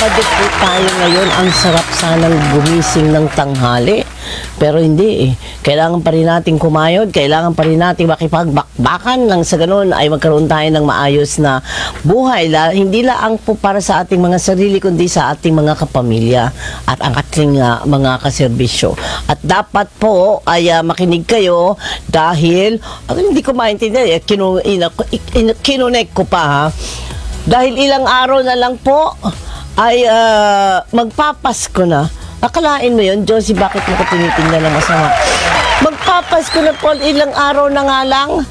Sabado po tayo ngayon. Ang sarap sanang gumising ng tanghali. Pero hindi eh. Kailangan pa rin natin kumayod. Kailangan pa rin natin makipagbakbakan lang sa ganun ay magkaroon tayo ng maayos na buhay. Hindi lang po para sa ating mga sarili kundi sa ating mga kapamilya at ang ating mga kaserbisyo. At dapat po ay makinig kayo dahil hindi ko maintindihan. Kinunek ko pa ha. Dahil ilang araw na lang po ay magpapasko na. Akalain mo yun, Josie, bakit mo ko tinitingnan ng masama? Magpapasko na po, ilang araw na nga lang,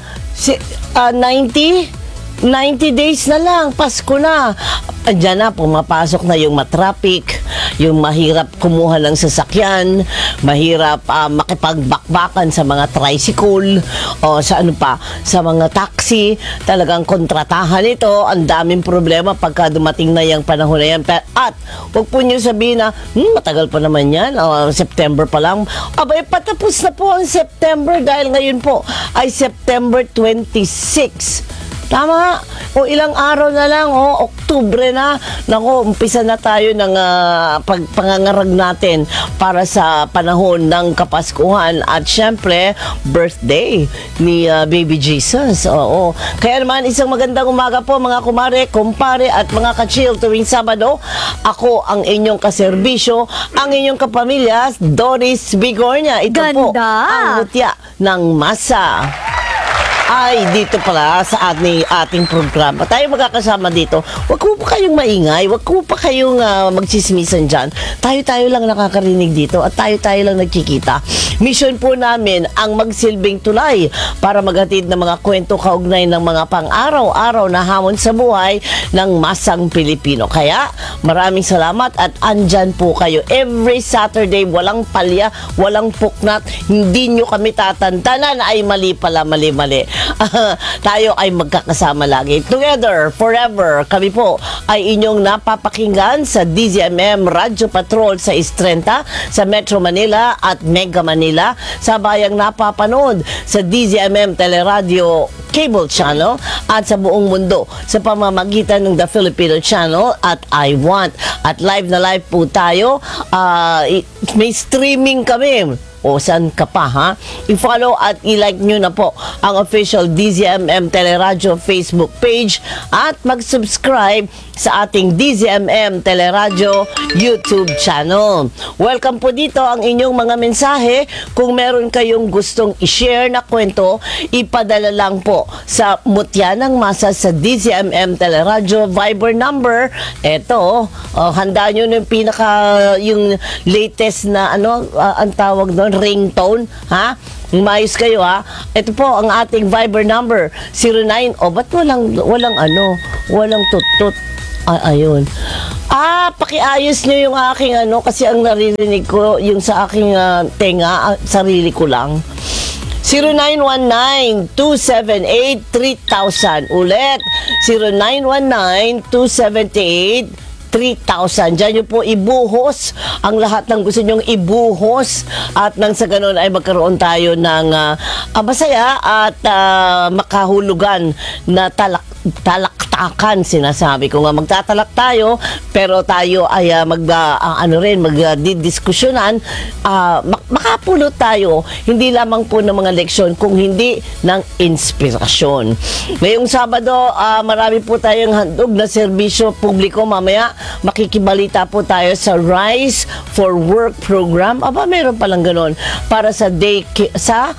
90 days na lang, Pasko na. Andiyan na, pumapasok na yung matraffic, yung mahirap kumuha ng sasakyan, mahirap makipagbakbakan sa mga tricycle, o sa ano pa, sa mga taxi, talagang kontratahan ito, ang daming problema pagka dumating na yung panahon na yan. At, huwag po nyo sabihin na, matagal pa naman yan, September pa lang. Abay, patapos na po ang September dahil ngayon po ay September 26. Tama. O ilang araw na lang, Oktubre na. Nako, umpisa na tayo ng pangangarag natin para sa panahon ng Kapaskuhan at syempre, birthday ni Baby Jesus. Oo. Kaya naman, isang magandang umaga po mga kumare, kumpare at mga ka-chill tuwing Sabado. Ako ang inyong kaserbisyo, ang inyong kapamilya, Doris Bigornia. Ito Ganda. po ang mutya ng masa. Ay, dito pala sa ating programa. Tayo magkakasama dito. Huwag po kayong maingay. Huwag po pa kayong magsismisan dyan. Tayo-tayo lang nakakarinig dito at tayo-tayo lang nagkikita. Mission po namin ang magsilbing tulay para maghatid ng mga kwento kaugnay ng mga pang-araw-araw na hamon sa buhay ng masang Pilipino. Kaya, maraming salamat at andyan po kayo. Every Saturday, walang palya, walang puknat, hindi nyo kami tatantanan ay mali pala, mali-mali. Tayo ay magkakasama lagi. Together, forever, kami po ay inyong napapakinggan sa DZMM Radio Patrol sa Istrenta, sa Metro Manila at Mega Manila, sa bayang napapanood sa DZMM Teleradio Cable Channel at sa buong mundo sa pamamagitan ng The Filipino Channel at I Want. At live na live po tayo. May streaming kami. O saan ka pa ha? I-follow at i-like nyo na po ang official DZMM Teleradio Facebook page at mag-subscribe sa ating DZMM Teleradio YouTube channel. Welcome po dito ang inyong mga mensahe. Kung meron kayong gustong i-share na kwento, ipadala lang po sa Mutya ng Masa sa DZMM Teleradio Viber number. Eto, handa nyo yung yung latest na ang tawag doon, ringtone, ha? Umayos kayo, ha? Ito po ang ating Viber number, 09, ba't walang tutut? Ayun. Pakiayos nyo yung aking kasi ang naririnig ko, yung sa aking tenga, sarili ko lang. 0919-278-3000. Ulit, 0919-278-3000. 3,000. Diyan nyo po ibuhos ang lahat ng gusto nyong ibuhos at nang sa ganun ay magkaroon tayo ng masaya at makahulugan na talaktakan, sinasabi ko nga magtatalak tayo pero tayo ay magdidiskusyonan, makapulot tayo hindi lamang po ng mga leksyon kung hindi ng inspirasyon. Ngayong Sabado, marami po tayong handog na serbisyo publiko. Mamaya makikibalita po tayo sa Rise for Work program. Meron palang ganun para sa 50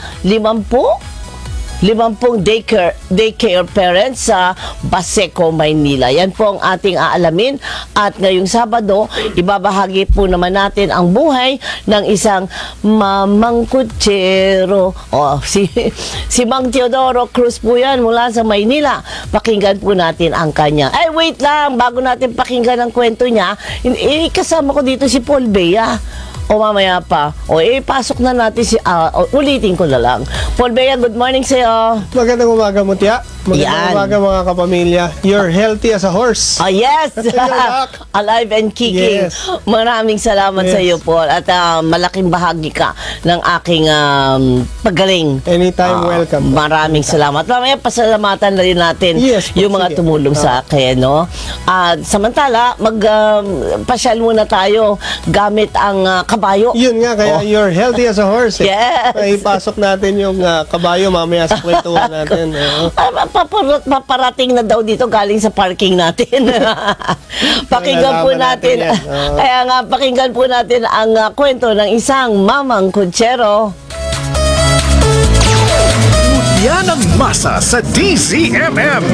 daycare parents sa Baseco, Maynila. Yan po ang ating aalamin. At ngayong Sabado, ibabahagi po naman natin ang buhay ng isang mamang kutsero. Si Mang Teodoro Cruz po yan mula sa Maynila. Pakinggan po natin ang kanya. Wait lang, bago natin pakinggan ang kwento niya, kasama ko dito si Paul Bea. o mamaya pa? O pasok na natin ulitin ko na lang. Paul Bea, good morning sa'yo. Magandang umaga, Mutya. Yan. Magandang umaga, mga kapamilya. You're healthy as a horse. Yes! back. Alive and kicking. Yes. Maraming salamat sa iyo, Paul. At malaking bahagi ka ng aking paggaling. Anytime, welcome. Maraming salamat. Mamaya pasalamatan na rin natin Yes, yung mga sige. tumulong sa akin, no? At samantala, pasyal muna tayo gamit ang kabayo. Yun nga, kaya you're healthy as a horse. Yes. Ipasok natin yung kabayo mamaya sa kwentuhan natin. Paparating na daw dito galing sa parking natin. Pakinggan po Nalalaman natin. natin yan. Kaya nga, pakinggan po natin ang kwento ng isang mamang kutsero. Yan ang masa sa DZMM.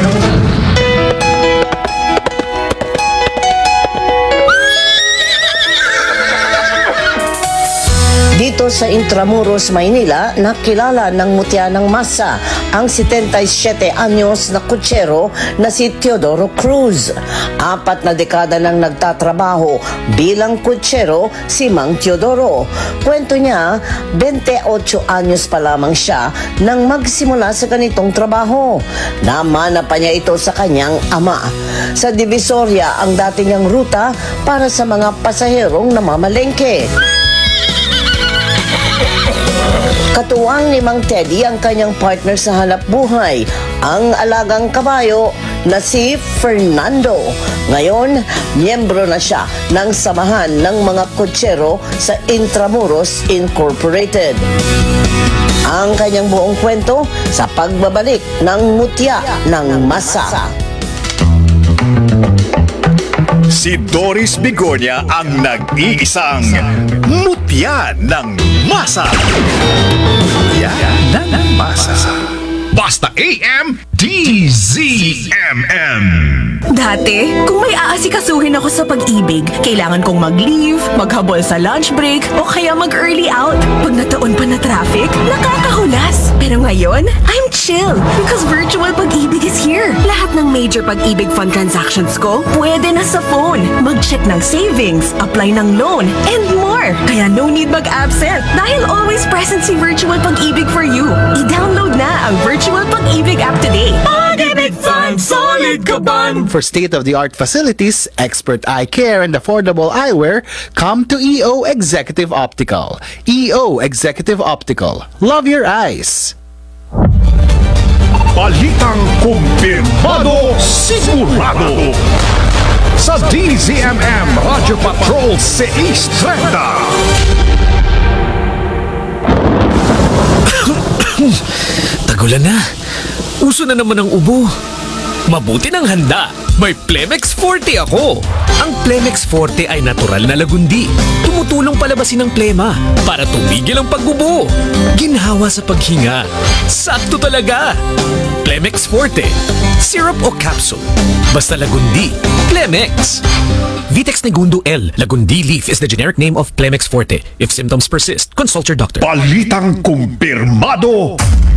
Dito sa Intramuros, Maynila, nakilala ng mutya ng masa ang 77 anyos na kutsero na si Teodoro Cruz. 4 na dekada nang nagtatrabaho bilang kutsero si Mang Teodoro. Kwento niya, 28 anyos pa lamang siya nang magsimula sa ganitong trabaho. Namana pa niya ito sa kanyang ama. Sa Divisoria ang dati niyang ruta para sa mga pasaherong namamalengke. Katuwang ni Mang Teddy ang kanyang partner sa hanap buhay, ang alagang kabayo na si Fernando. Ngayon, miyembro na siya ng samahan ng mga kutsero sa Intramuros Incorporated. Ang kanyang buong kwento sa pagbabalik ng mutya ng masa. Si Doris Bigonia ang nag-iisang mutya ng masa. Mutya ng masa. Basta AM DZMM. Dati, kung may aasikasuhin ako sa pag-ibig, kailangan kong mag-leave, maghabol sa lunch break, o kaya mag-early out. Pag nataon pa na traffic, nakakahulas. Pero ngayon, I'm chill because virtual pag-ibig is here. Lahat ng major pag-ibig fund transactions ko, pwede na sa phone. Mag-check ng savings, apply ng loan, and more. Kaya no need mag-absent dahil always present si Virtual Pag-ibig for you. I-download na ang Virtual Pag-ibig app today. Pag-ibig Fund, solid kaban! For state-of-the-art facilities, expert eye care, and affordable eyewear, come to EO Executive Optical. EO Executive Optical. Love your eyes. Balitang kumpirmado, sigurado. Sa DZMM Radio Patrol 630. Tagulan na. Uso na naman ang ubo. Mabuti ng handa. May Plemex Forte ako. Ang Plemex Forte ay natural na lagundi. Tumutulong palabasin ang plema para tumigil ang pagbubo. Ginhawa sa paghinga. Sakto talaga. Plemex Forte. Syrup o capsule. Basta lagundi. Plemex. Vitex Negundo L. Lagundi leaf is the generic name of Plemex Forte. If symptoms persist, consult your doctor. Balitang kumpirmado.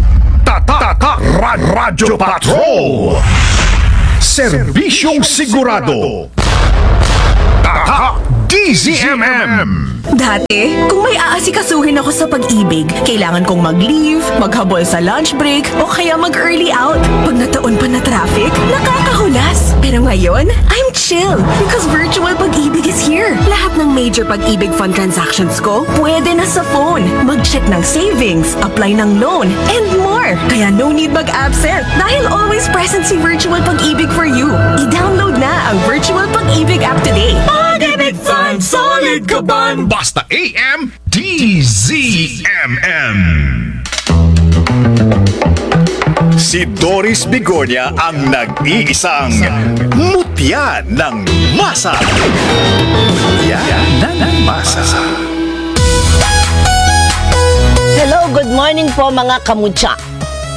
Radyo Patrol. Serbisyong sigurado. DZMM. Dati, kung may aasikasuhin ako sa pag-ibig, kailangan kong mag-leave, maghabol sa lunch break, o kaya mag-early out. Pag nataon pa na traffic, nakakahulas. Pero ngayon, I'm chill because virtual pag-ibig is here. Lahat ng major pag-ibig fund transactions ko, pwede na sa phone. Mag-check ng savings, apply ng loan, and more. Kaya no need mag-absent dahil always present si Virtual Pag-ibig for you. I-download na ang Virtual Pag-ibig app today. Pag-ibig Fund, solid kaban! Basta AM DZMM. Si Doris Bigonia ang nag-iisang mutya ng masa. Mutya ng masa. Hello, good morning po mga kamutya.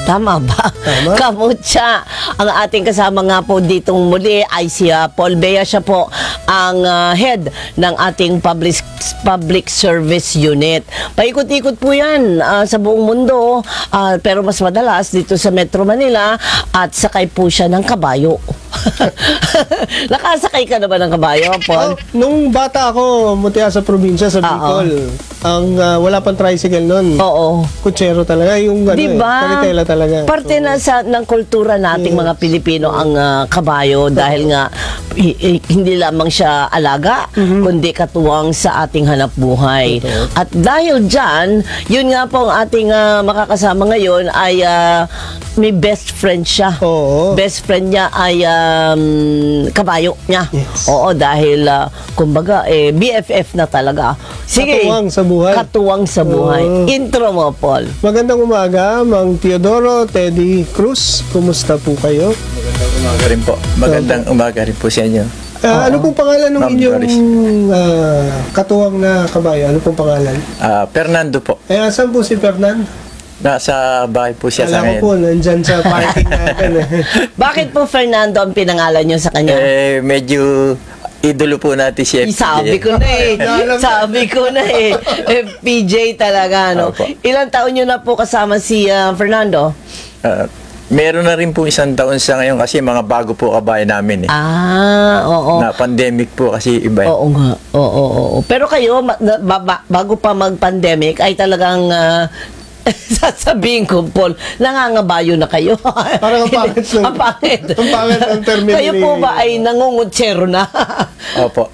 Tama ba? Tama. Kamutya. Ang ating kasama nga po ditong muli ay si Paul Bea. Siya po ang head ng ating public service unit. Paikot-ikot po yan sa buong mundo. Pero mas madalas dito sa Metro Manila at sakay po siya ng kabayo. Nakasakay ka na ba ng kabayo, Paul? Nung bata ako, mutya sa probinsya, sa Bicol, wala pang tricycle nun. Oo. Kutsero talaga, yung Diba? karitela talaga. Parte na ng kultura nating mga Pilipino ang kabayo dahil nga hindi lamang siya alaga, kundi katuwang sa ating hanap buhay. At dahil dyan, yun nga po ang ating makakasama ngayon ay may best friend siya. Oo. Best friend niya ay kabayo niya. Yes. Oo, dahil kumbaga BFF na talaga. Sige. Katuwang sa buhay. Katuwang sa buhay. Oo. Intro mo, Paul. Magandang umaga, Mang Teodoro, Teddy Cruz. Kumusta po kayo? Umaga rin po. Magandang umaga rin po sa inyo. Ano pong pangalan ng Ma'am inyong Doris. katuwang na kabayo? Ano pong pangalan? Fernando po. Asan po si Fernand? Nasa bahay po siya sa Alam ko ngayon. po, nandyan sa parking natin. Bakit po Fernando ang pinangalan niyo sa kanya? Medyo idolo po natin si FJ. Sabi ko na eh. Sabi ko na eh. PJ talaga, no? Opo. Ilang taon niyo na po kasama si Fernando? Meron na rin po isang taon sa ngayon kasi mga bago po kabayan namin eh. Oo. Na pandemic po kasi iba. Oo nga. Oo. Pero kayo, bago pa mag-pandemic, ay talagang sasabihin ko, Paul, nangangabayo na kayo. Parang ang pangit nun. Ang pangit. Ang pangit ang termino Kayo po ni- ba ay nangungutsero na? Opo.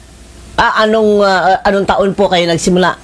Anong taon po kayo nagsimula?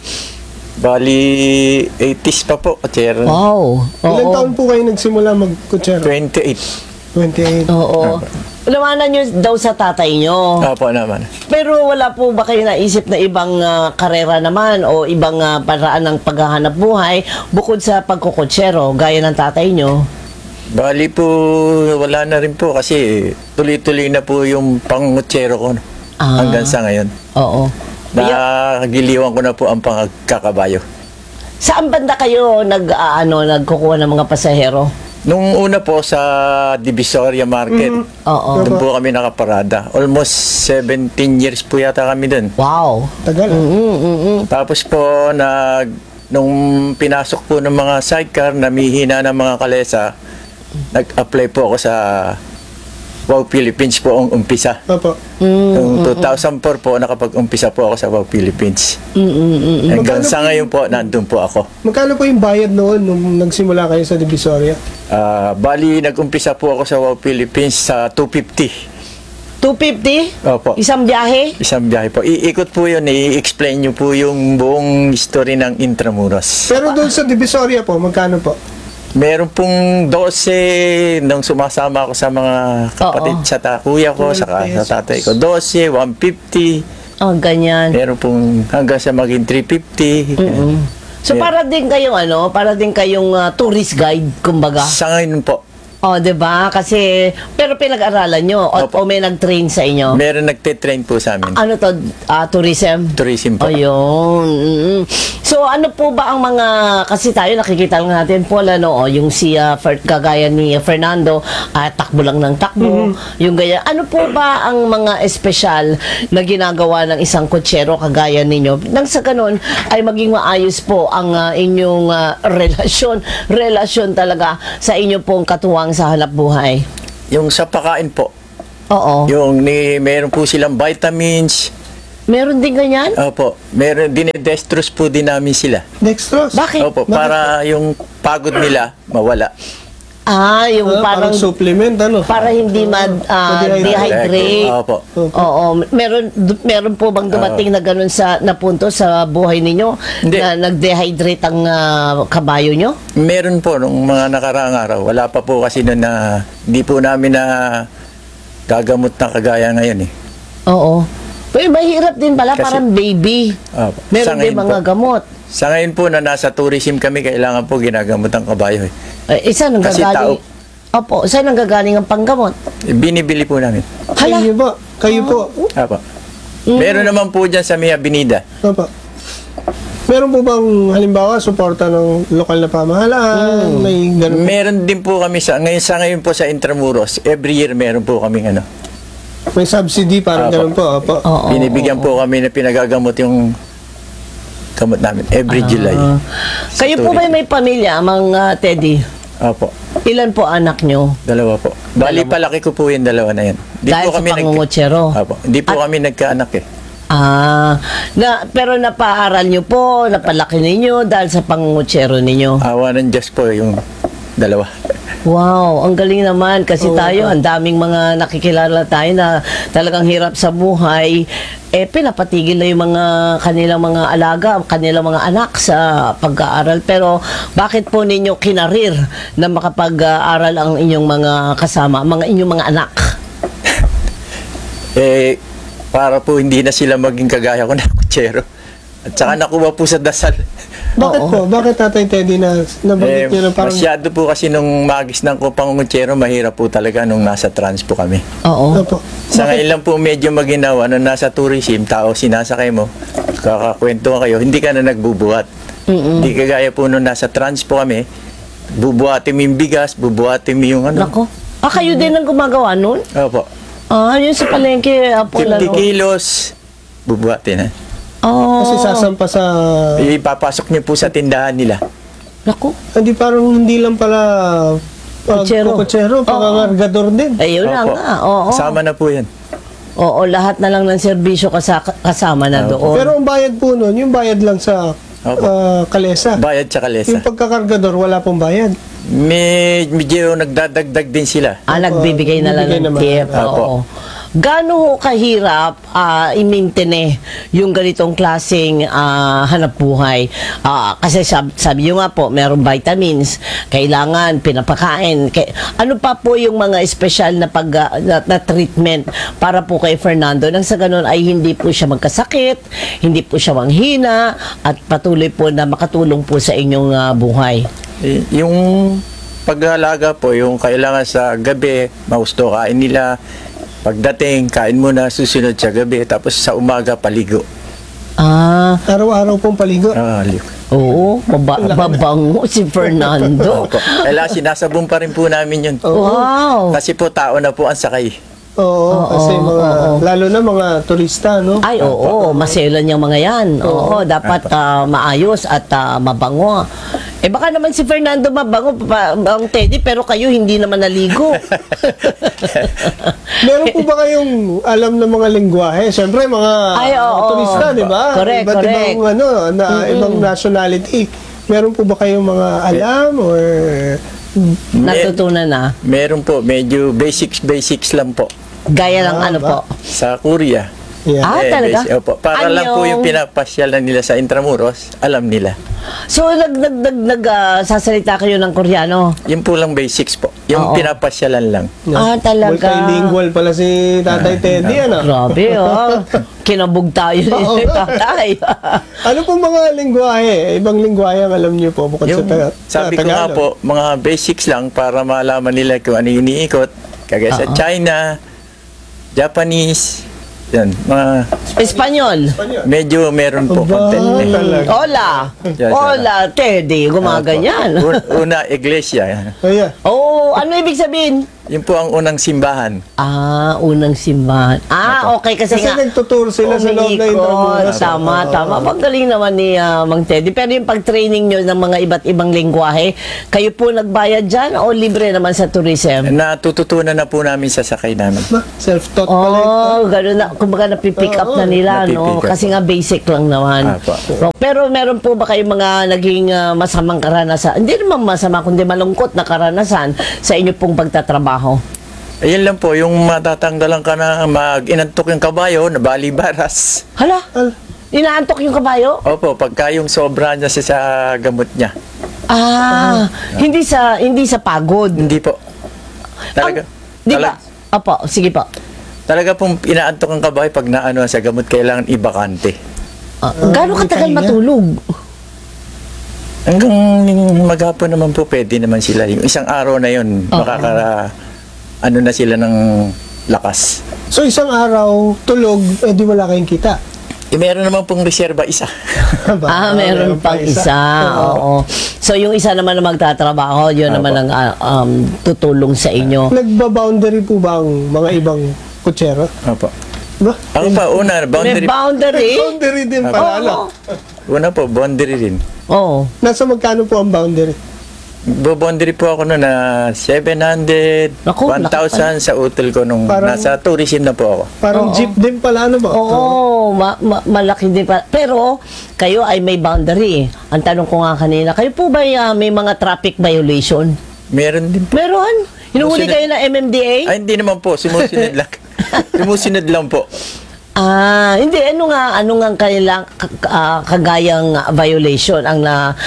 Bali, 80s pa po. Kutsero. Wow. Ilang taon po kayo nagsimula mag-kutsero? 28. 28. Oo. Lawanan nyo daw sa tatay nyo. Opo naman. Pero wala po ba kayo naisip na ibang karera naman o ibang paraan ng paghahanap buhay bukod sa pagkukutsero gaya ng tatay nyo? Bali po, wala na rin po kasi tuloy-tuloy na po yung pangutsero ko hanggang sa ngayon. Oo. Nagiliwan ko na po ang pangkakabayo. Saan banda kayo nagkukuha ng mga pasahero? Nung una po sa Divisoria Market, Oo. doon po kami nakaparada. Almost 17 years po yata kami doon. Wow. Tagal. Tapos po, nung pinasok po ng mga sidecar, namihina ng mga kalesa, nag-apply po ako sa Wow Philippines po ang umpisa. Opo. Noong 2004 po, nakapag-umpisa po ako sa Wow Philippines. Hanggang sa ngayon po, nandun po ako. Magkano po yung bayad noon nung nagsimula kayo sa Divisoria? Bali, nag-umpisa po ako sa Wow Philippines sa 250. 250? Opo. Isang biyahe? Isang biyahe po. Iikot po yun, i-explain nyo po yung buong history ng Intramuros. Pero doon sa Divisoria po, magkano po? Meron pong 12 nung sumasama ako sa mga kapatid Oo. sa kuya ko, saka sa tatay ko. 12, 150. Oh, ganyan. Meron pong hanggang sa maging 350. So Yeah. para din kayong para din kayong tourist guide, kumbaga. Sa ngayon po, Oh, 'di ba? Kasi pero pinag-aralan nyo o may nag-train sa inyo. meron nagte-train po sa amin. Ano to? Tourism? Tourism po. Ayun. So, ano po ba ang mga, kasi tayo nakikita lang natin po, yung si, kagaya ni Fernando, takbo lang ng takbo, yung gaya. Ano po ba ang mga espesyal na ginagawa ng isang kutsero kagaya ninyo? Nang sa ganun, ay maging maayos po ang inyong relasyon talaga sa inyo pong katuwang sa hanap buhay. Yung sa pakain po, Oo. meron po silang vitamins. Meron din ganyan? Opo, meron dinedestros po din namin sila. Dextrose? Bakit? Opo, para yung pagod nila mawala. Yung Parang parang supplement, ano? para hindi dehydrate. Opo. Oo, meron po bang dumating na ganun na punto sa buhay ninyo Hindi. na nag-dehydrate ang kabayo nyo? Meron po nung mga nakaraang araw. Wala pa po kasi noon na hindi po namin na gagamot na kagaya ngayon eh. Oo. Pero mahirap din pala, Kasi- parang baby. Opo. Meron Sa din ngayon mga po. gamot. Sa ngayon po na nasa tourism kami, kailangan po ginagamot ang kabayo eh. Isa nang Kasi gagaling. Opo, saan nang gagaling ang panggamot? Binibili po namin. Hala. Kayo ba? Kayo po? Opo. Meron naman po dyan sa may Avenida. Opo. Meron po bang halimbawa suporta ng lokal na pamahalaan? May ganun po? Meron din po kami ngayon po sa Intramuros. Every year meron po kaming May subsidy parang Apo. ganun po. Opo. Oo. binibigyan po kami na pinagagamot yung gamot namin every July. Sa Kayo po tourism. may pamilya, mga Teddy? Opo. Ilan po anak nyo? Dalawa po. Bali, palaki ko po yung dalawa na yan. Di Dahil sa pangungutsero? Opo. Hindi po kami nagkaanak eh. Pero napaaral nyo po, napalaki ninyo dahil sa pangungutsero ninyo. Awa ng Diyos po yung dalawa. Wow, ang galing naman kasi tayo, ang daming mga nakikilala tayo na talagang hirap sa buhay. Pinapatigil na yung mga kanilang mga alaga, kanilang mga anak sa pag-aaral. Pero bakit po ninyo kinarir na makapag-aaral ang inyong mga kasama, inyong mga anak? Para po hindi na sila maging kagaya ko na kutsero. At saka nakuha po sa dasal. Bakit po? Bakit Tatay Teddy na nabanggit niyo na parang... Masyado po kasi nung magis ng ko pangungutsero, mahirap po talaga nung nasa trans po kami. Oo. Opo. Sa ngayon lang po medyo maginawa nung nasa tourism, tao sinasakay mo, kakakwento kayo, hindi ka na nagbubuhat. Hindi kagaya po nung nasa trans po kami, bubuhatin mo yung bigas, bubuhatin mo yung Nako. Kayo din ang gumagawa nun? Opo. Yun sa palengke, po 50 kilos, bubuhatin ha. Kasi sasampa sa... Ipapasok niyo po sa tindahan nila. Nako. Hindi parang hindi lang pala... Kutsero. Kutsero, pangangargador din. Ayun na Opo. nga. Oo. Kasama na po yan. Oo, lahat na lang ng serbisyo kasama na doon. Pero ang bayad po nun, yung bayad lang sa kalesa. Bayad sa kalesa. Yung pagkakargador, wala pong bayad. Medyo nagdadagdag din sila. Nagbibigay na lang Bibigay ng naman. tip. Opo. Oo. Gaano kahirap i-maintain yung ganitong klaseng hanap buhay? Kasi sabi nyo nga po, merong vitamins, kailangan pinapakain. Ano pa po yung mga special na na treatment para po kay Fernando nang sa ganun ay hindi po siya magkasakit, hindi po siya manghina, at patuloy po na makatulong po sa inyong buhay? Yung pag-aalaga po, yung kailangan sa gabi, mausto kain nila. Pagdating, kain muna, susunod sa gabi, tapos sa umaga, paligo. Araw-araw pong paligo. Ligo. Oo, mabango si Fernando. Opo. Kailangan sinasabong pa rin po namin yun. Wow! Kasi po, tao na po ang sakay. Oo, kasi lalo na mga turista, no? Ay, oo, maselan yung mga yan. Oo, dapat maayos at mabango. Baka naman si Fernando mabango, ang Teddy, pero kayo hindi naman naligo. Meron po ba kayong alam ng mga lingwahe? Siyempre, mga turista, di ba? Correct, Iba't correct. ibang, ibang nationality. Meron po ba kayong mga alam or... Natutunan na. Meron po, medyo basics lang po. Gaya ng ano po. Sa Korea. Yeah. Talaga? Opo. Para lang po yung Anyong- pinapasyalan nila sa Intramuros, alam nila. So, sasalita kayo ng Koreano? Yun po lang basics po. Yung Oo. pinapasyalan lang. Talaga. Multilingual pala si Tatay Teddy, ano? Grabe, kinabog tayo ni tatay. Ano po mga lingwahe? Ibang lingwahe ang alam niyo po bukod Yung, sa sabi ko nga Tagalog. po, mga basics lang para malaman nila kung ano yung iniikot. Kagaya sa China, Japanese, yan, mga Espanyol. medyo meron po Aba, content eh. talaga. Hola. Yes, Hola, Teddy. Gumaganyan. Una, iglesia. Kaya, Ano ibig sabihin? Yun po ang unang simbahan. Unang simbahan. Okay, kasi kasi nga. nagtutour sila sa loob na Intramuros. Tama. Magaling naman ni Mang Teddy. Pero yung pag-training nyo ng mga iba't ibang lingwahe, kayo po nagbayad dyan o libre naman sa tourism? Natututunan na po namin sa sakay namin. Self-taught pala ito. Gano'n na. Kumbaga napipick up na nila, no? napipick up. Kasi nga basic lang naman. Apo. Pero meron po ba kayong mga naging masamang karanasan? Hindi naman masama, kundi malungkot na karanasan sa inyo pong pagtatrabaho? Ayun lang po, yung matatanggalan ka na mag-inantok yung kabayo, nabalibaras. Hala? Inaantok yung kabayo? Opo, pagka yung sobra niya sa gamot niya. Hindi sa pagod. Hindi po. Talaga. Di ba? Opo, sige po. Talaga pong inaantok ang kabayo pag naano sa gamot, kailangan ibakante. Gaano katagal matulog? Hanggang maghapon naman po, pwede naman sila. Yung isang araw na yun, ano na sila ng lakas. So isang araw, tulog, di wala kayong kita. Meron naman pong reserba isa. Meron pang isa. Oo. So, yung isa naman na magtatrabaho, yun Opo. naman ang tutulong sa inyo. Nagba-boundary po ba ang mga ibang kutsero? Opo. Ba? Ako pa, una, May boundary. boundary? Boundary din pala. ano? Una po, boundary rin. Oo. Nasa magkano po ang boundary? Boundary po ako noon na 700, Naku, 1,000 sa hotel ko nung Parang- nasa tourism na po ako. Parang jeep din pala, ano ba? Oo, malaki din pa. Pero, kayo ay may boundary. Ang tanong ko nga kanina, kayo po ba may mga traffic violation? Meron din po. Meron? Hinuhuli Sumusunod- kayo ng MMDA? Ay, hindi naman po. Sumusunod lang. Sumusunod lang po. Hindi. Ano nga kagayang violation ang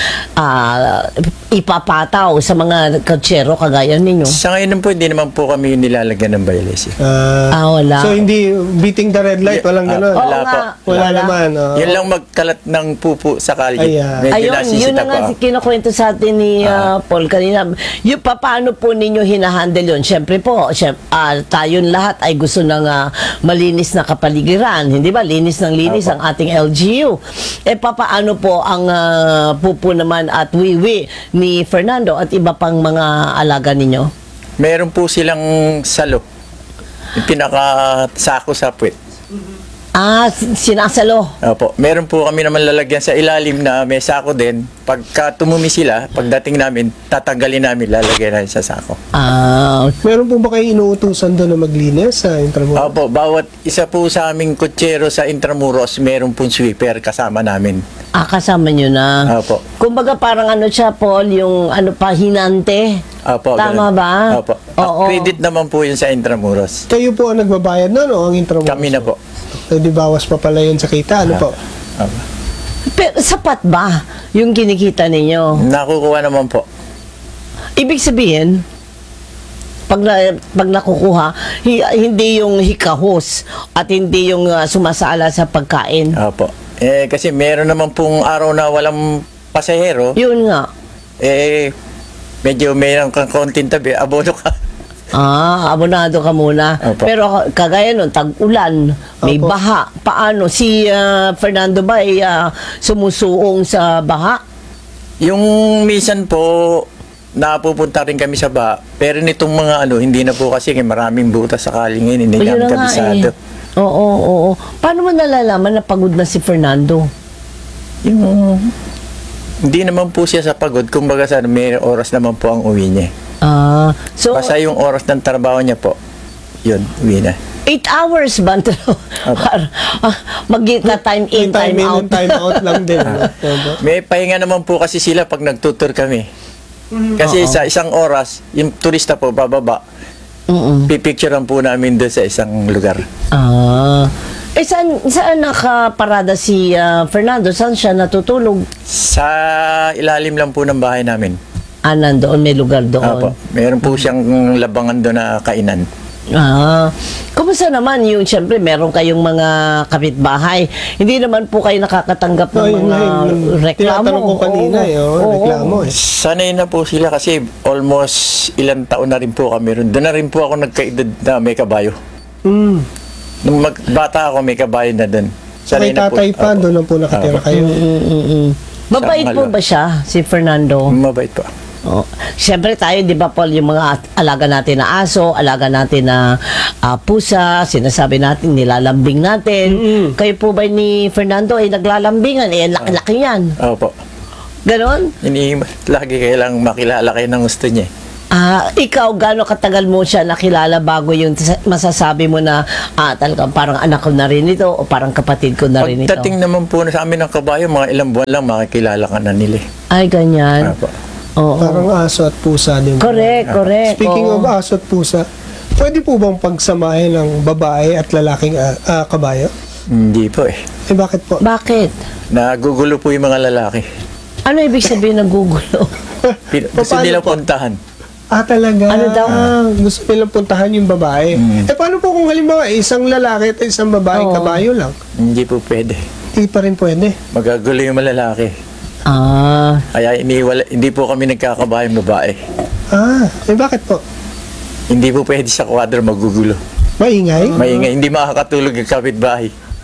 ipapataw sa mga kutsero kagaya ninyo? Sa ngayon po, hindi naman po kami nilalagyan ng violation. Wala. So, hindi beating the red light, walang gano'n. Oo Wala nga. po. Wala naman. Yun lang magkalat ng pupo sa kalye. Ayan. Medyo Ayun, yun nasisita na po nga ako. kinukwento sa atin ni Paul kanina. Yung paano po ninyo hinahandle yun? Siyempre po, tayong lahat ay gusto ng malinis na kapaligiran. Hindi ba? Linis ng linis ang ating LGU. Paano po ang pupo naman at wiwi ni Fernando at iba pang mga alaga ninyo? Meron po silang salo. Yung pinaka-sako sa puwet. Sinasalo. Opo. Meron po kami naman lalagyan sa ilalim na may sako din. Pagka tumumi sila, pagdating namin, tatanggalin namin, lalagyan namin sa sako. Meron po ba kayo inuutusan doon na maglinis sa Intramuros? Opo, bawat isa po sa aming kutsero sa Intramuros, meron pong sweeper kasama namin. Kasama nyo na. Opo. Kumbaga parang siya, Paul, yung hinante. Opo, Tama ganun. ba? Opo. Oo. Credit naman po yun sa Intramuros. Kayo po ang nagbabayad noon o ang Intramuros? Kami na po. Di bawas pa pala yun sa kita, ano po? Opo. Pero sapat ba yung kinikita ninyo? Nakukuha naman po. Ibig sabihin, pag nakukuha, hindi yung hikahos at hindi yung sumasala sa pagkain. Opo. Kasi meron naman pong araw na walang pasahero, Yun nga. medyo mayroon kang konting tabi, abono ka. Abonado ka muna. Opo. Pero kagaya nun, tag-ulan, may Opo. baha. Paano? Si Fernando ba ay sumusuong sa baha? Yung minsan po, napupunta rin kami sa baha. Pero nitong mga hindi na po kasi maraming butas sa kalingin, hindi Ayun kami na nga kabisado. Oo. Paano mo nalalaman na pagod na si Fernando? Yung, hindi naman po siya sa pagod, kumbaga may oras naman po ang uwi niya. So, Basta yung oras ng trabaho niya po, yun, uwi na. 8 hours ba? Mag-na time in, time out. Time out lang din. Opo. May pahinga naman po kasi sila pag nagtutur kami. Kasi sa isang oras, yung turista po bababa, pipicturean po namin doon sa isang lugar. Saan nakaparada si Fernando? Saan siya natutulog? Sa ilalim lang po ng bahay namin. Nandoon, may lugar doon. Opo. Meron po siyang labangan doon na kainan. Kumusta naman yung, siyempre, meron kayong mga kapitbahay. Hindi naman po kayo nakakatanggap ng mga reklamo. Tinatanong ko kanina, reklamo eh. Sanay na po sila kasi almost ilang taon na rin po kami ron. Doon na rin po ako nagkaedad na may kabayo. Nung bata ako, may kabayo na doon. So, may tatay pa, Opo. doon lang po nakatira Opo. kayo. Mabait po ba siya, si Fernando? Mabait po. Siyempre tayo, di ba Paul, yung mga alaga natin na aso, alaga natin na pusa, sinasabi natin, nilalambing natin. Kayo po ba ni Fernando ay naglalambingan? Laki-laki yan. Opo. Ganon? Lagi kailang makilala kayo ng gusto niya. Ikaw, gaano katagal mo siya nakilala bago yung masasabi mo na talagang parang anak ko na rin ito o parang kapatid ko na rin ito? Pagdating naman po na sa amin ng kabayo, mga ilang buwan lang makikilala ka na nila. Ay, ganyan. Opo. Oo. Parang aso at pusa din. Correct. Speaking Oo. of aso at pusa, pwede po bang pagsamahin ng babae at lalaking kabayo? Hindi po eh. Bakit po? Bakit? Nagugulo po yung mga lalaki. Ano ibig sabihin ng gugulo? Gusto Paano nila po? puntahan. Talaga? Ano daw? Gusto nilang puntahan yung babae. Paano po kung halimbawa isang lalaki at isang babaeng Oo. kabayo lang? Hindi po pwede. Hindi pa rin pwede. Magagulo yung mga lalaki. Kaya hindi po kami nagkakabayang babae. Bakit po? Hindi po pwede sa kwadro magugulo. Maingay? Maingay, hindi makakatulog yung kapitbahay.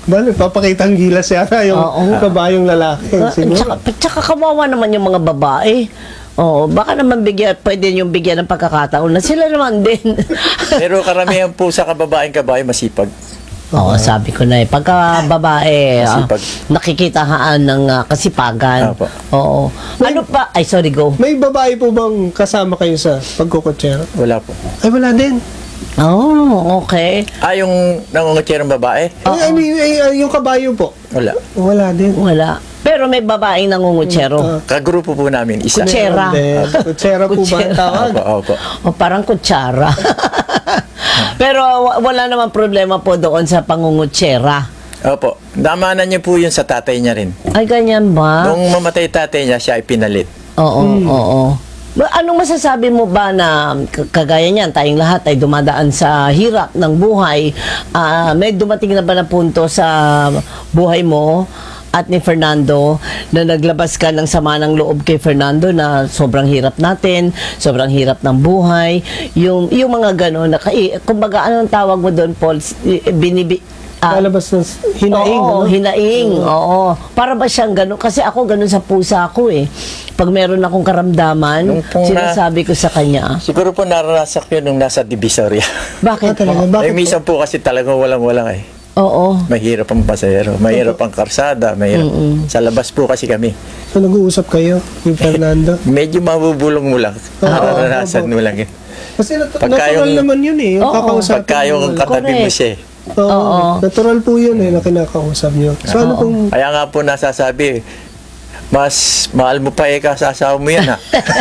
Bale, papakita ang gilas yata yung Oo. kabayong lalaki. Siguro. Tsaka kawawa naman yung mga babae. Oo, baka naman pwede yung bigyan ng pagkakataon na sila naman din. Pero karamihan po sa kababaeng kabayo masipag. Oo, sabi ko na pagka babae, Masipag. nakikitahaan ng kasipagan. Apo. Oo. Ano pa? Ay, sorry, go. May babae po bang kasama kayo sa pagkukutsero? Wala po. Ay, wala din. Oh, okay. Yung nangungutserong babae? I mean, yung kabayo po. Wala. Wala din. Wala. Pero may babaeng nangungutsero. Kagrupo po namin, isa. Kutsera. Kutsera po ba ang tawag? Opo. O parang kutsara. Pero wala naman problema po doon sa pangungutsera. Opo. Damanan niyo po yun sa tatay niya rin. Ay, ganyan ba? Nung mamatay tatay niya, siya ay pinalit. Oo, oo. Anong masasabi mo ba na kagaya niyan, tayong lahat ay dumadaan sa hirap ng buhay? May dumating na ba na punto sa buhay mo at ni Fernando na naglabas ka ng sama ng loob kay Fernando na sobrang hirap natin, sobrang hirap ng buhay, yung mga gano'n, kumbaga anong tawag mo doon, Paul? Lalabas ng hinaing. Oo, ano? hinaing. Oo. Para ba siyang gano'n? Kasi ako gano'n sa pusa ko eh. Pag meron akong karamdaman, Nung pong sinasabi ko sa kanya, Siguro po naranasak yun nung nasa Divisoria. bakit talaga? po? Bakit Ay, minsan po kasi talagang walang-walang eh. Oo. Mahirap ang pasahero, mahirap ang karsada, mahirap. Sa labas po kasi kami. So, nag-uusap kayo ni Fernando? Medyo mabubulong mo lang. Naranasan mo lang yun. Kasi Pagka natural yung- naman yun eh. Yung Oo. kakausapin Pagka yung mo. katabi mo Correct. siya eh. Oo. Natural po yun eh, na kinakausap nyo. So, ano pong... Kaya nga po nasasabi, mas mahal mo pa sa asawa mo yan ha.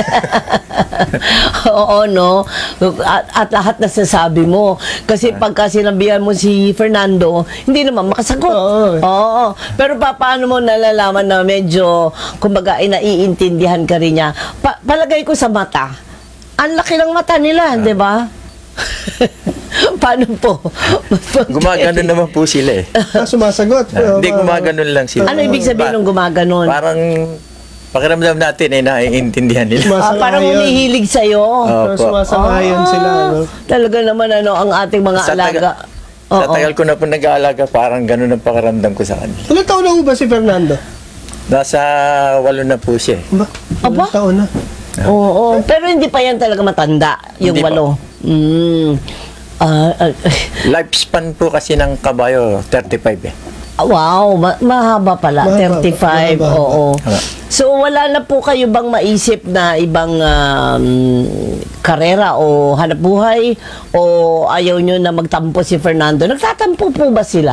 Oo, no? At lahat na sasabi mo. Kasi pagka sinabihan mo si Fernando, hindi naman makasagot. Oo. Oo. Pero paano mo nalalaman na medyo, kumbaga, ay naiintindihan ka rin niya? Palagay ko sa mata. Ang laki ng mata nila, di ba? Paano po? Gumaganon naman po sila eh. sumasagot. Hindi gumaganon lang sila. Ano ibig sabihin ng gumaganon? Parang pakiramdam natin ay naiintindihan nila. Parang humihilig sa'yo. Pero Opo. sumasangayon sila. Ano? Talaga naman ang ating mga Sa alaga. Sa tagal ko na po nag-aalaga, parang ganun ang pakiramdam ko sa kanya. Ilang taon na po ba si Fernando? Nasa 8 na po siya eh. Ba? Aba? Ilang taon na? Oo. Pero hindi pa yan talaga matanda, yung Hindi pa. 8. Lifespan po kasi ng kabayo, 35 eh. Wow, mahaba pala. Mahaba, 35, mahaba. oo. Mahaba. So, wala na po kayo bang maisip na ibang karera o hanap buhay? O ayaw nyo na magtampo si Fernando? Nagtatampo po ba sila?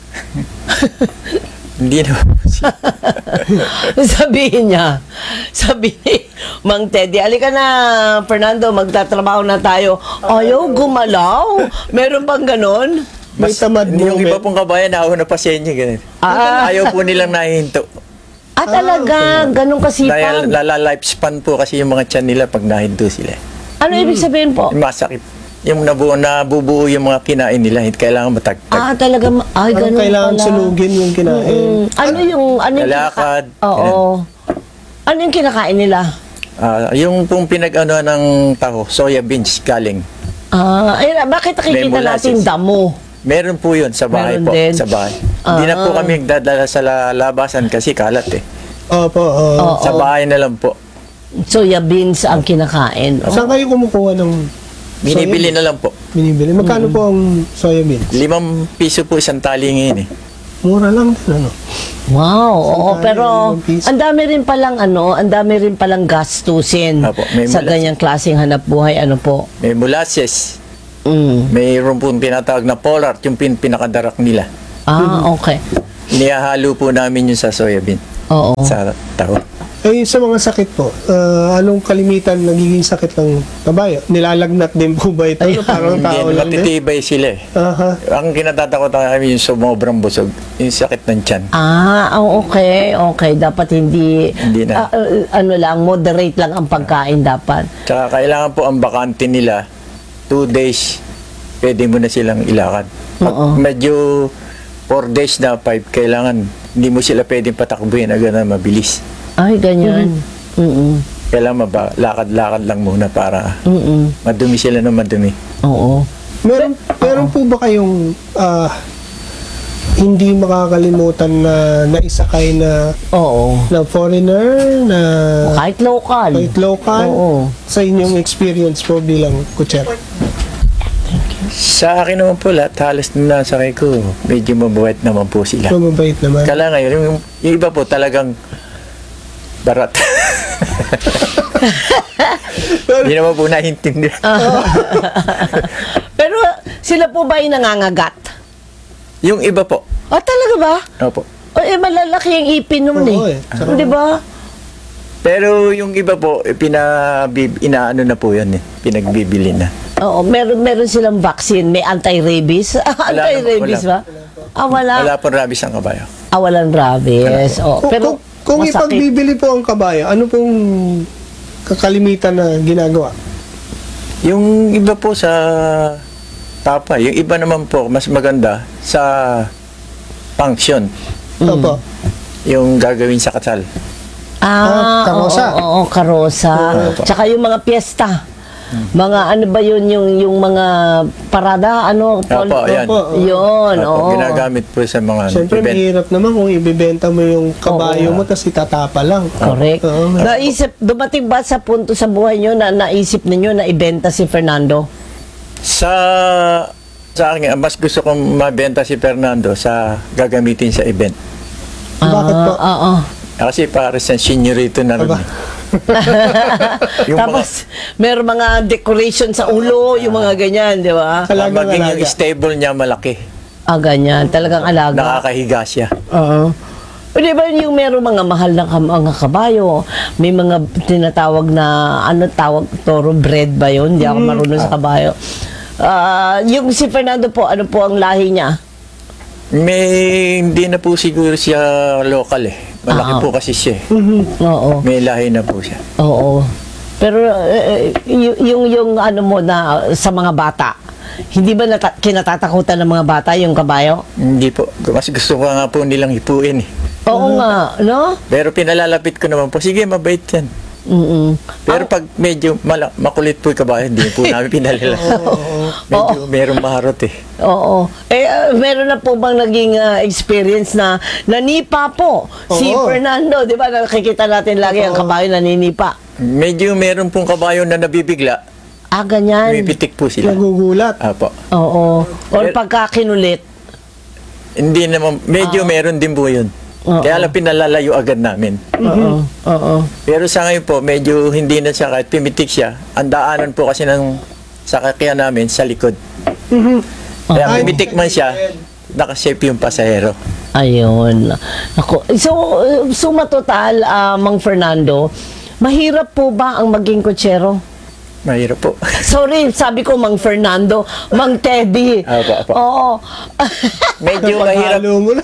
Hindi na po siya. Sabihin niya, sabi ni Mang Teddy, alika na, Fernando, magtatrabaho na tayo. Ayaw, gumalaw. Meron bang ganon? May tamad Yung iba moment. pong kabayan, nauna pa sa inyo. Ganun. Ayaw po nilang nahihinto. Talaga, ganun Dahil kasipag. lifespan po kasi yung mga tiyan nila pag nahinto sila. Ano ibig sabihin po? Yung masakit. Yung nabubuo yung mga kinain nila, hindi kailangan matagtag. Talaga, ay, Parang ganun kailangan pala. sunugin yung kinain. Ano yung Lalakad, Oo. Ano yung kinakain nila? Yung pong pinag-ano ng taho, soya beans galing. Bakit nakikita May molasses. natin damo? Meron po yun sa bahay Meron po. din. Sa bahay. Hindi na po kami nagdadala sa labasan kasi kalat eh. Opo, oo. Oo. Sa bahay na lang po. Soya beans ang kinakain. Saan kayo kumukuha ng Binibili na lang po. binibili? Magkano po ang soya beans? 5 piso po isang tali ngayon eh. Mura lang din, ano? Wow, oo, Sandali, pero 5 piso. ang dami rin palang gastusin Apo, may sa molasses. ganyang klaseng hanap buhay, ano po. May molasses. Mm. Mayroon po tinatawag na pollard, yung pinakadarak nila. Okay. Niyahalo po namin yun sa soybean. Oo. Sa taho. Eh, sa mga sakit po, anong kalimitan nagiging sakit ng kabayo? Nilalagnat din po ba ito? Parang tao Hindi, lang din? matitibay sila eh. Aha. Ang kinatatakot namin yung sumobrang busog, yung sakit ng tiyan. Okay. Dapat hindi, Hindi na. moderate lang ang pagkain dapat. Tsaka kailangan po ang bakante nila, 2 days, pwede mo na silang ilakad. Pag Oo. medyo 4 days na 5, kailangan hindi mo sila pwedeng patakbuhin agad na mabilis. Ay, ganyan. Mm-mm. Kailangan lakad-lakad lang muna para Mm-mm. madumi sila ng madumi. Oo. Meron po ba kayong hindi makakalimutan na naisakay na Oo. foreigner, na Kahit local. kahit local, Oo. sa inyong experience po bilang kutsero? Sa akin naman po lahat, halos na nasakay ko, medyo mabait naman po sila. Mababait naman. Kala ngayon, yung iba po talagang barat. Hindi naman po naintindihan. Pero sila po ba ay nangangagat? Yung iba po, Talaga ba? opo. O, malalaki ang ipin nun Oo, eh. eh. Di ba? Pero yung iba po, inaano na po yan eh. Pinagbibili na. Oo, meron silang vaccine. May anti-rabies. Anti-rabies wala. ba? Wala. Wala po rabies ang kabayo. Walang rabies. Oh, Kung- pero kung masakit. ipagbibili po ang kabayo, ano pong kakalimitan na ginagawa? Yung iba po sa tapa, yung iba naman po, mas maganda sa function. Opo. Yung gagawin sa kasal. karosa. Oo, karosa. Opo. Tsaka yung mga piyesta. Mga ano ba yun, yung mga parada, ano? Opo, yan. Opo. Yun, oo. Opo, ginagamit po sa mga Siyempre, event. mahirap naman kung ibibenta mo yung kabayo mo tapos itatapa lang. Correct. Oo. Dumating ba sa punto sa buhay nyo na naisip ninyo na ibenta si Fernando? Sa akin, mas gusto kong mabenta si Fernando sa gagamitin sa event. Bakit po? Oo. Kasi para sa senyorito na rin. Aba. Yung Tapos, meron mga decoration sa ulo, yung mga ganyan, di ba? Talagang maging alaga. yung stable niya malaki. Ganyan. Talagang alaga. Nakakahiga siya. Oo. O di ba yung meron mga mahal na mga kabayo, may mga tinatawag na, tawag, thoroughbred ba yun? Hindi ako marunong sa kabayo. Yung si Fernando po, ano po ang lahi niya? Hindi na po siguro siya local eh. Malaki po kasi siya eh. Oo. May lahi na po siya. Oo. Pero yung ano mo na sa mga bata, hindi ba kinatatakutan ng mga bata yung kabayo? Hindi po. Mas gusto ko nga po nilang hipuin eh. Oo nga, no? Pero pinalalapit ko naman po, sige, mabait yan. Mm-mm. Pero pag medyo makulit po yung kabayo, hindi po namin pinalalapit. Medyo merong maharot eh. Oo. Meron na po bang naging experience na nanipa po si Oo. Fernando? Di ba nakikita natin lagi ang kabayo naninipa? Medyo meron pong kabayo na nabibigla. Ganyan. Pipitik po sila. Nagugulat. Apo. Oo. Or pagka kinulit. Hindi naman, medyo meron din po yun. Oo. Kaya lang pinalalayo agad namin. Oo. Oo. Pero sa ngayon po, medyo hindi na siya kahit pimitik siya. Ang daanan po kasi ng sakakyan namin sa likod. Kaya Ay, pimitik man siya, nakasafe yung pasahero. Ayun. Ako. So matotal, Mang Fernando, mahirap po ba ang maging kutsero? Mahirap po. Sorry, sabi ko Mang Fernando, Mang Teddy. Apo. Oo. Medyo mahirap. Paghalo mo na.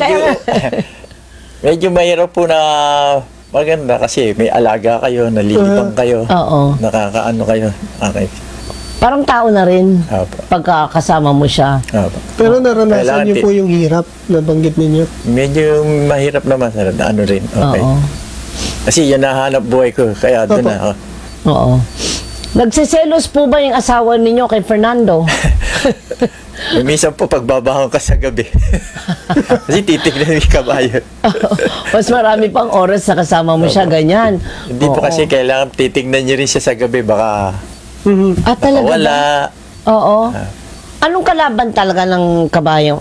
Medyo mahirap po na maganda kasi may alaga kayo, nalilibang kayo, Oo. nakakaano kayo. Okay. Parang tao na rin Apo. pagka kasama mo siya. Apo. Pero naranasan Kailangan niyo po yung hirap na banggit ninyo. Medyo mahirap naman sa ano rin. Okay. Oo. Kasi yan nahanap buhay ko, kaya doon Opo. na ako. Oo. Nagsiselos po ba yung asawa ninyo kay Fernando? Minsan po pagbabangon ka sa gabi. Kasi titignan yung kabayo. Mas marami pang oras na kasama mo siya, ganyan. Hindi po Oo. kasi kailangan titignan niyo rin siya sa gabi, baka Talaga ba? wala. Oo. Anong kalaban talaga ng kabayo?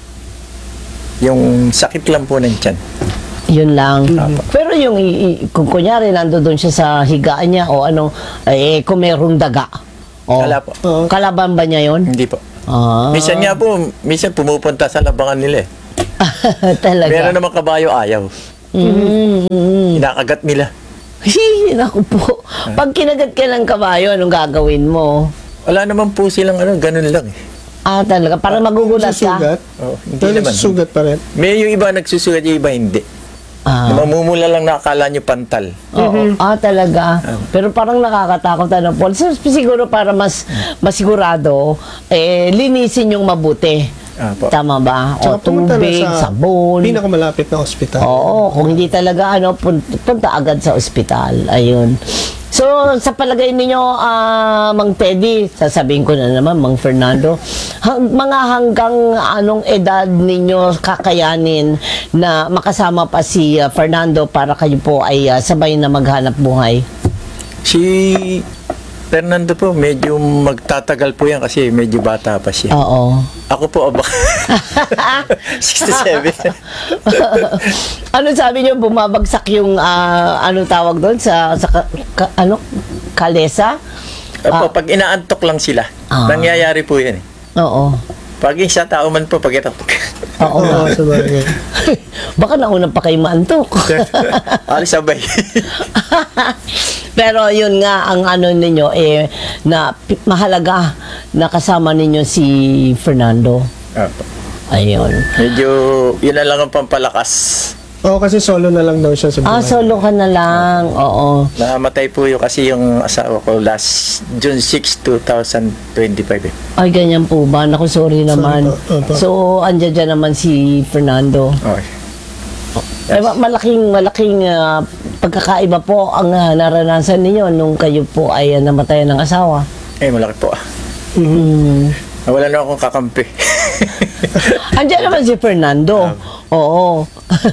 Yung sakit lang po ng tiyan. Yun lang. Pero yung, kung kunyari, nandoon siya sa higaan niya o ano, kung merong daga. Wala po. Kalaban ba niya yun? Hindi po. Minsan Minsan nga po, minsan pumupunta sa labangan nila eh. talaga. Meron naman kabayo ayaw. Inakagat nila. Naku po. Pag kinagat ka ng kabayo, anong gagawin mo? Wala naman po silang ganun lang eh. Talaga. Para magugulat ka? Susugat. Oh, hindi Pero naman. nagsusugat pa rin. May yung iba nagsusugat, yung iba hindi. Mamumula lang na akala nyo pantal. Oo. Talaga. Pero parang nakakatakot Paul. So, siguro para mas masigurado, linisin yung mabuti. Apo. Tama ba? O Tsaka pumunta na tubig, sa sabon. pinakamalapit na ospital. Oo, kung hindi talaga punta agad sa ospital. Ayun. So, sa palagay ninyo, Mang Teddy, sasabihin ko na naman, Mang Fernando, mga hanggang anong edad ninyo kakayanin na makasama pa si Fernando para kayo po ay sabay na maghanap buhay? Si Fernando po, medyo magtatagal po yan kasi medyo bata pa siya. Oo. Ako po, 67. Ano sabi niyo, bumabagsak yung, anong tawag doon, kalesa? Opo, pag inaantok lang sila, nangyayari po yan eh. Oo. Pag isa tao man po, pag inaantok. Oo. Sabagay. Baka nauna pa kayo maantok. Alis sabay. Pero yun nga ang ano ninyo na mahalaga na kasama ninyo si Fernando. Opo. Ayun. Medyo, yun na lang ang pampalakas. Oo, kasi solo na lang daw siya sa buhay. Solo ka na lang. Oo. Namatay po yung kasi yung asawa ko last June 6, 2025 eh. Ay, ganyan po ba? Naku, sorry naman. Opo. So, andyan dyan naman si Fernando. Okay. Malaking pagkakaiba po ang naranasan ninyo nung kayo po ay namatayan ng asawa. Malaki po. Wala na akong kakampi. Andiyan naman si Fernando. Oo.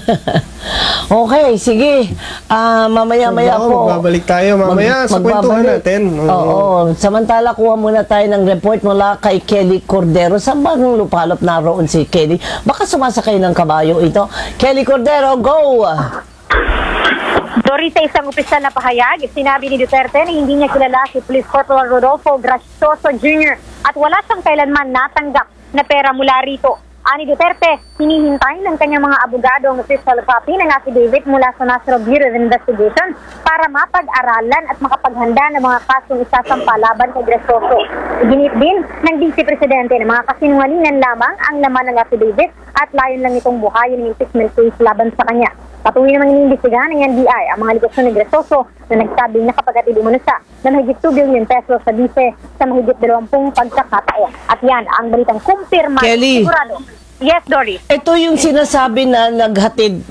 Okay, sige. Mamaya-maya po. Magbabalik tayo mamaya sa kwentuhan natin. Oo. Samantala, kuha muna tayo ng report mula kay Kelly Cordero. Saan ba nung lupalop naroon si Kelly? Baka sumasakay ng kabayo ito. Kelly Cordero, go! Doris, sa isang opisyal na pahayag, sinabi ni Duterte na hindi niya kilala si Police Corporal Rodolfo Gracioso Jr. at wala siyang kailanman natanggap na pera mula rito. Ani Duterte, hinihintay ng kanyang mga abogado ang official copy ng affidavit mula sa National Bureau of Investigation para mapag-aralan at makapaghanda ng mga kasong isasampa laban kay Gracioso. Iginit din ng Vice Presidente na mga kasinungalingan lamang ang laman ng affidavit at layon lang itong buhayin ng impeachment case laban sa kanya. Patuloy namang iniimbestigahan ng NBI ang mga aligasyon ni Gracioso na nagsabing nakapaghatid umano siya ng mahigit 2 billion pesos sa bise sa mahigit 20 pagkakataon. At yan ang balitang kumpirmado. Kelly. Sigurado. Yes, Doris. Ito yung sinasabi na naghatid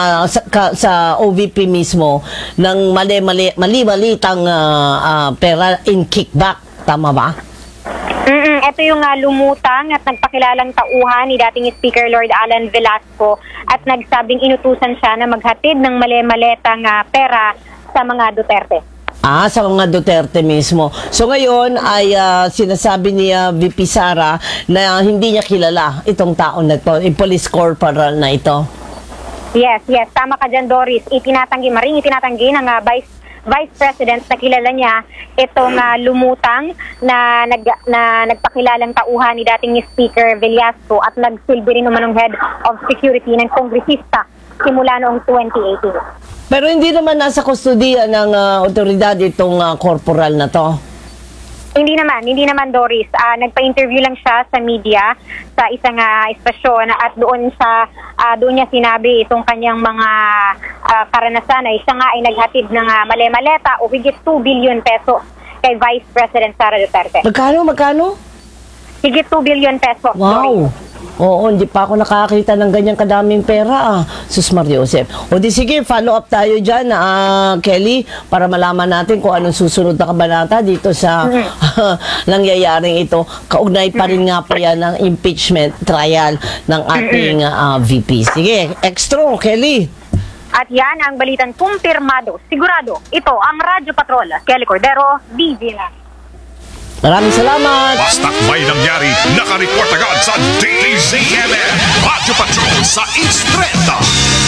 sa OVP mismo ng mali-malitang pera in kickback. Tama ba? Ito yung lumutang at nagpakilalang tauhan ni dating Speaker Lord Alan Velasco at nagsabing inutusan siya na maghatid ng mali-malitang pera sa mga Duterte. Sa mga Duterte mismo. So ngayon ay sinasabi ni VP Sara na hindi niya kilala itong taon na ito, yung police corporal na ito. Yes. Tama ka dyan, Doris. Itinatanggi ng Vice President na kilala niya itong lumutang na nagpakilalang tauhan ni dating Speaker Velasco at nagsilbi rin naman ng Head of Security ng kongresista simula noong 2018. Pero hindi naman nasa kustodiya ng otoridad itong corporal na to. Hindi naman Doris. Nagpa-interview lang siya sa media sa isang estasyon at doon niya sinabi itong kanyang mga karanasan ay siya nga ay naghatid ng mali-maleta o higit 2 billion pesos kay Vice President Sara Duterte. Magkano? Higit 2 billion pesos. Wow. Doris. Oo, hindi pa ako nakakita ng ganyang kadaming pera. Sus Mariosep. O di sige, follow up tayo dyan, Kelly, para malaman natin kung anong susunod na kabanata dito sa nangyayaring ito. Kaugnay pa rin nga po yan ng impeachment trial ng ating VP. Sige, extra, Kelly. At yan ang balitang kumpirmado. Sigurado, ito ang Radyo Patrol. Kelly Cordero, DJ na. Maraming salamat. Basta't may nangyari, nakareport agad sa DZMM. Radyo Patrol sa East30.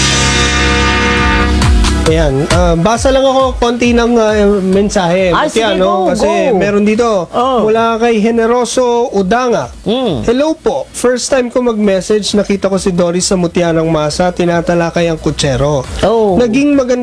Ayan, basa lang ako konti ng mensahe. Sige, Kasi go. meron dito, mula kay Generoso Udanga. Hello po, first time ko mag-message, nakita ko si Doris sa Mutya ng Masa, tinatalakay ang kutsero. Naging maganda